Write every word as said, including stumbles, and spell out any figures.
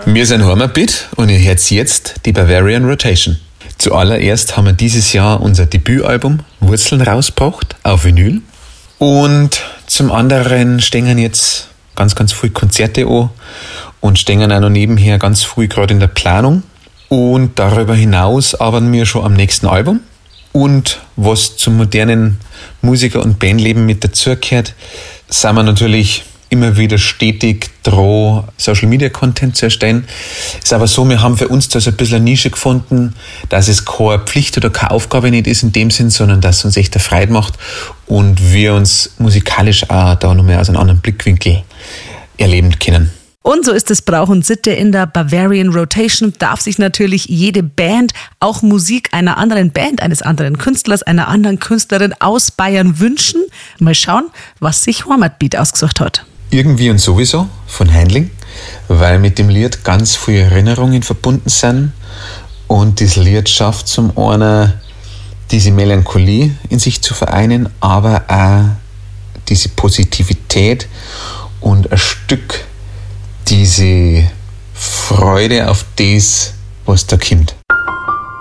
Wir sind Heimatbeat und ihr hört jetzt die Bavarian Rotation. Zuallererst haben wir dieses Jahr unser Debütalbum Wurzeln rausgebracht auf Vinyl. Und zum anderen stehen jetzt ganz, ganz viele Konzerte an und stehen auch noch nebenher ganz früh gerade in der Planung. Und darüber hinaus arbeiten wir schon am nächsten Album. Und was zum modernen Musiker- und Bandleben mit dazugehört, sind wir natürlich immer wieder stetig dran, Social-Media-Content zu erstellen. Ist aber so, wir haben für uns da so ein bisschen eine Nische gefunden, dass es keine Pflicht oder keine Aufgabe nicht ist in dem Sinn, sondern dass es uns echt eine Freude macht und wir uns musikalisch auch da nochmal aus einem anderen Blickwinkel erleben können. Und so ist es Brauch und Sitte in der Bavarian Rotation. Darf sich natürlich jede Band auch Musik einer anderen Band, eines anderen Künstlers, einer anderen Künstlerin aus Bayern wünschen. Mal schauen, was sich Heimatbeat ausgesucht hat. Irgendwie und sowieso von Handling, weil mit dem Lied ganz viele Erinnerungen verbunden sind. Und das Lied schafft zum einen diese Melancholie in sich zu vereinen, aber auch diese Positivität und ein Stück diese Freude auf das, was da kommt.